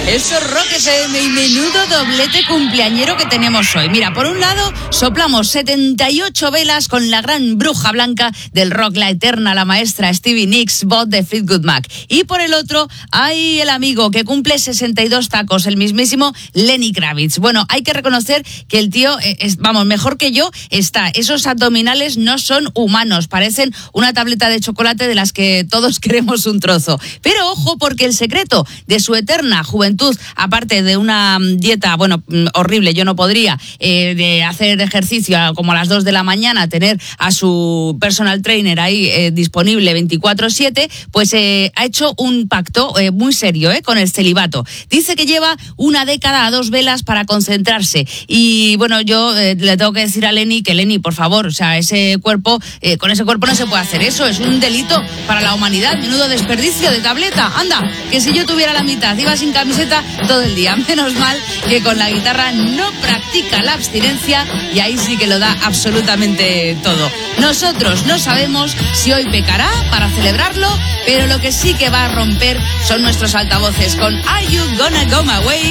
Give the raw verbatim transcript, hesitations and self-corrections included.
Eso, Rock ese menudo doblete cumpleañero que tenemos hoy. Mira, por un lado, soplamos setenta y ocho velas con la gran bruja blanca del rock, la eterna, la maestra Stevie Nicks, voz de Fleetwood Mac. Y por el otro, hay el amigo que cumple sesenta y dos tacos, el mismísimo Lenny Kravitz. Bueno, hay que reconocer que el tío, es, vamos, mejor que yo está. Esos abdominales no son humanos, parecen una tableta de chocolate de las que todos queremos un trozo. Pero ojo, porque el secreto de su eterna juventud, aparte de una dieta, bueno, horrible, yo no podría, eh, de hacer ejercicio como a las dos de la mañana, tener a su personal trainer ahí eh, disponible veinticuatro siete, pues eh, ha hecho un pacto eh, muy serio eh, con el celibato. Dice que lleva una década a dos velas para concentrarse. Y bueno, yo eh, le tengo que decir a Lenny que Lenny, por favor, o sea, ese cuerpo, eh, con ese cuerpo no se puede hacer eso, es un delito para la humanidad, menudo desperdicio de tableta. Anda, que si yo tuviera la mitad, iba sin camiseta todo el día. Menos mal que con la guitarra no practica la abstinencia y ahí sí que lo da absolutamente todo. Nosotros no sabemos si hoy pecará para celebrarlo, pero lo que sí que va a romper son nuestros altavoces con Are You Gonna Go My Way.